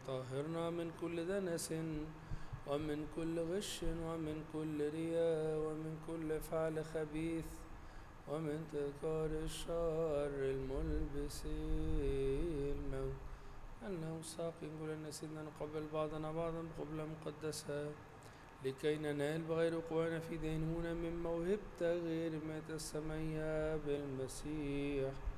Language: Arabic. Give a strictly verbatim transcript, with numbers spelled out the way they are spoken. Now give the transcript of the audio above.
طهرنا من كل دنس ومن كل غش ومن كل رياء ومن كل فعل خبيث ومن تذكار الشر الملبس الموت. أنه ساقي كلنا سيدنا نقبل بعضنا بعضا بقبلة مقدسة لكي ننال بغير قوانا في دينونة من موهبة غير مات السمية بالمسيح